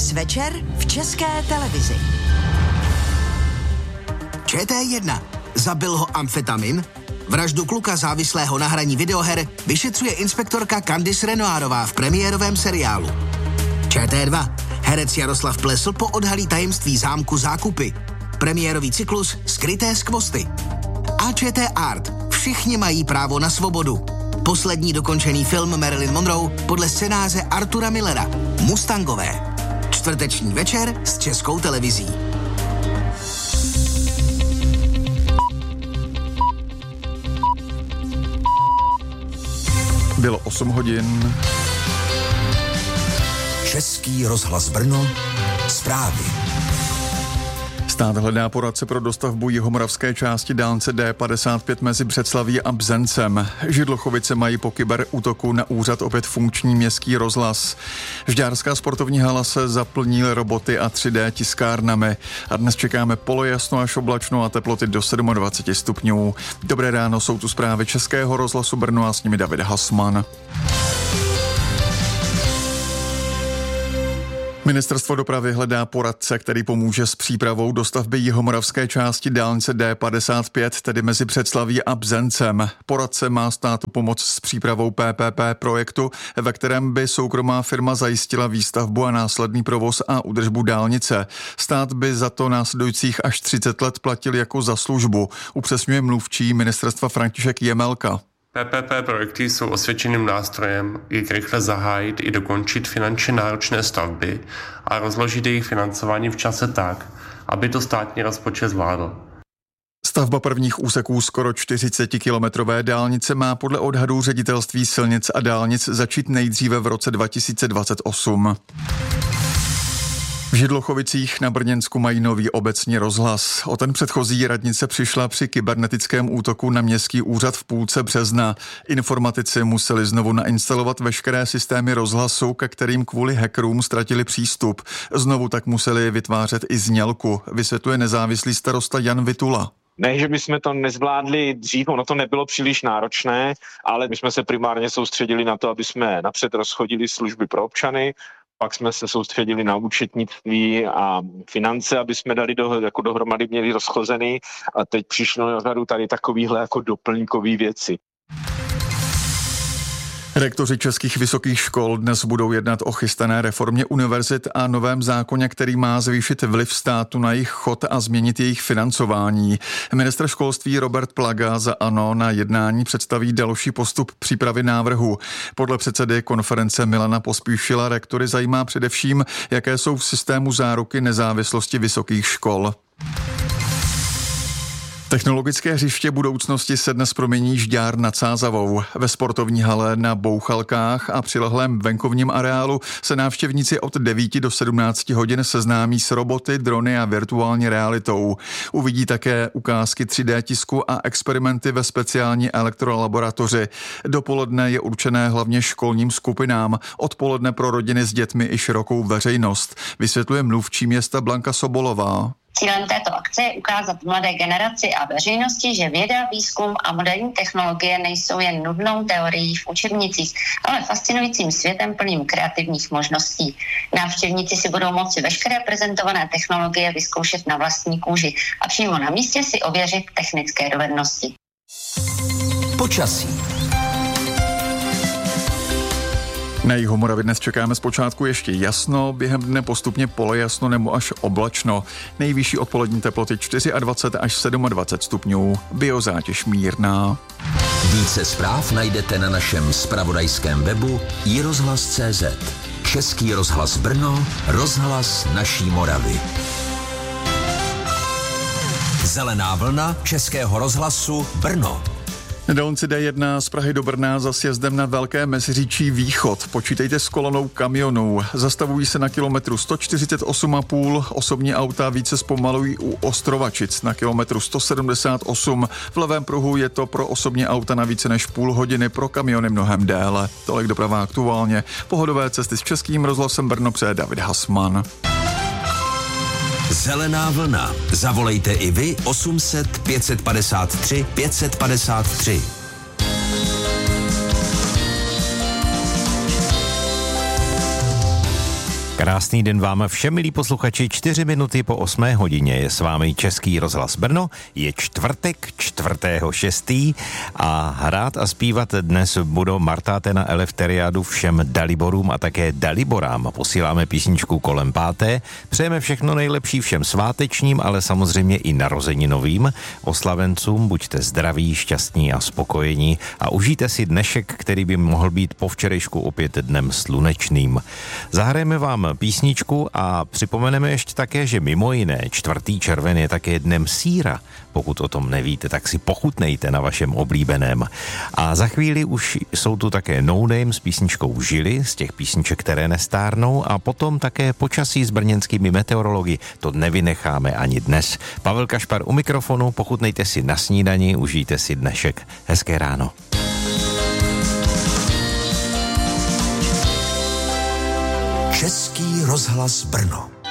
Dnes večer v České televizi. ČT1. Zabil ho amfetamin? Vraždu kluka závislého na hraní videoher vyšetřuje inspektorka Candice Renoirová v premiérovém seriálu. ČT2. Herec Jaroslav Plesl poodhalí tajemství zámku Zákupy. Premiérový cyklus Skryté skvosty. A ČT Art. Všichni mají právo na svobodu. Poslední dokončený film Marilyn Monroe podle scénáře Artura Millera. Mustangové. Čtvrteční večer s Českou televizí. Bylo 8 hodin. Český rozhlas Brno. Zprávy. Stát hledá poradce pro dostavbu jihomoravské části dálnice D55 mezi Břeclaví a Bzencem. Židlochovice mají po kyberútoku na úřad opět funkční městský rozhlas. Žďárská sportovní hala se zaplní roboty a 3D tiskárnami. A dnes čekáme polojasno až oblačno a teploty do 27 stupňů. Dobré ráno, jsou tu zprávy Českého rozhlasu Brno a s nimi David Hasman. Ministerstvo dopravy hledá poradce, který pomůže s přípravou dostavby jihomoravské části dálnice D55, tedy mezi Břeclaví a Bzencem. Poradce má státu pomoct s přípravou PPP projektu, ve kterém by soukromá firma zajistila výstavbu a následný provoz a údržbu dálnice. Stát by za to následujících až 30 let platil jako za službu, upřesňuje mluvčí ministerstva František Jemelka. PPP projekty jsou osvědčeným nástrojem, jak rychle zahájit i dokončit finančně náročné stavby a rozložit jejich financování v čase tak, aby to státní rozpočet zvládl. Stavba prvních úseků skoro 40-kilometrové dálnice má podle odhadů Ředitelství silnic a dálnic začít nejdříve v roce 2028. V Židlochovicích na Brněnsku mají nový obecní rozhlas. O ten předchozí radnice přišla při kybernetickém útoku na městský úřad v půlce března. Informatici museli znovu nainstalovat veškeré systémy rozhlasu, ke kterým kvůli hackerům ztratili přístup. Znovu tak museli vytvářet i znělku, vysvětluje nezávislý starosta Jan Vitula. Ne, že bychom to nezvládli dřív, ono to nebylo příliš náročné, ale my jsme se primárně soustředili na to, aby jsme napřed rozchodili služby pro občany, pak jsme se soustředili na účetnictví a finance, aby jsme dali dohromady měli rozchozený a teď přišlo na řadu tady takovýhle jako doplňkový věci. Rektoři českých vysokých škol dnes budou jednat o chystané reformě univerzit a novém zákoně, který má zvýšit vliv státu na jejich chod a změnit jejich financování. Ministr školství Robert Plaga za ANO na jednání představí další postup přípravy návrhu. Podle předsedy konference Milana Pospíšila rektory zajímá především, jaké jsou v systému záruky nezávislosti vysokých škol. Technologické hřiště budoucnosti se dnes promění Žďár nad Sázavou. Ve sportovní hale na Bouchalkách a přilehlém venkovním areálu se návštěvníci od 9 do 17 hodin seznámí s roboty, drony a virtuální realitou. Uvidí také ukázky 3D tisku a experimenty ve speciální elektrolaboratoři. Dopoledne je určené hlavně školním skupinám, odpoledne pro rodiny s dětmi i širokou veřejnost, vysvětluje mluvčí města Blanka Sobolová. Cílem této akce je ukázat mladé generaci a veřejnosti, že věda, výzkum a moderní technologie nejsou jen nudnou teorií v učebnicích, ale fascinujícím světem plným kreativních možností. Návštěvníci si budou moci veškeré prezentované technologie vyzkoušet na vlastní kůži a přímo na místě si ověřit technické dovednosti. Počasí. Na Jihomoravě dnes čekáme zpočátku ještě jasno, během dne postupně polojasno nebo až oblačno. Nejvyšší odpolední teploty 24 až 27 stupňů, biozátěž mírná. Více zpráv najdete na našem zpravodajském webu iRozhlas.cz. Český rozhlas Brno, rozhlas naší Moravy. Zelená vlna Českého rozhlasu Brno. Na dálnici D1 z Prahy do Brna za sjezdem na Velké Meziříčí východ. Počítejte s kolonou kamionů. Zastavují se na kilometru 148,5, osobní auta více zpomalují u Ostrovačic na kilometru 178. V levém pruhu je to pro osobní auta na více než půl hodiny, pro kamiony mnohem déle. Tolik doprava aktuálně. Pohodové cesty s Českým rozhlasem Brno přeje David Hasman. Zelená vlna. Zavolejte i vy 800 553 553. Krásný den vám všem, milí posluchači, 4 minuty po 8 hodině je s vámi Český rozhlas Brno, je čtvrtek 4.6. a hrát a zpívat dnes budou Marta Tena Eleftheriadu všem Daliborům a také Daliborám. Posíláme písničku kolem 5. Přejeme všechno nejlepší všem svátečním, ale samozřejmě i narozeninovým oslavencům. Buďte zdraví, šťastní a spokojení a užijte si dnešek, který by mohl být po včerejšku opět dnem slunečným. Zahrajeme vám písničku a připomeneme ještě také, že mimo jiné 4. červen je také dnem sýra. Pokud o tom nevíte, tak si pochutnejte na vašem oblíbeném. A za chvíli už jsou tu také No Name s písničkou Žily, z těch písniček, které nestárnou, a potom také počasí s brněnskými meteorology. To nevynecháme ani dnes. Pavel Kašpar u mikrofonu, pochutnejte si na snídani, užijte si dnešek. Hezké ráno. Český rozhlas Brno.